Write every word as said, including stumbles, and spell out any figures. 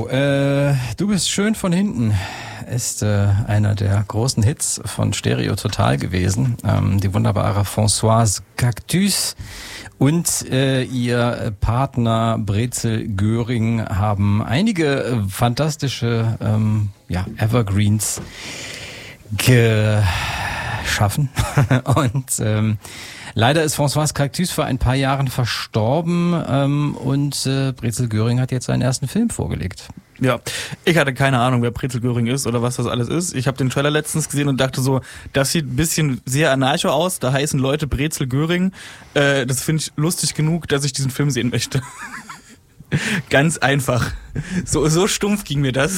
äh, Du bist schön von hinten ist äh, einer der großen Hits von Stereo Total gewesen. Ähm, die wunderbare Françoise Cactus und äh, ihr Partner Brezel Göring haben einige äh, fantastische ähm, ja, Evergreens geschaffen. Und ähm, leider ist Françoise Cactus vor ein paar Jahren verstorben ähm, und äh, Brezel Göring hat jetzt seinen ersten Film vorgelegt. Ja, ich hatte keine Ahnung, wer Brezel Göring ist oder was das alles ist. Ich habe den Trailer letztens gesehen und dachte so, das sieht ein bisschen sehr anarcho aus. Da heißen Leute Brezel Göring. Äh, das finde ich lustig genug, dass ich diesen Film sehen möchte. Ganz einfach. So, so stumpf ging mir das.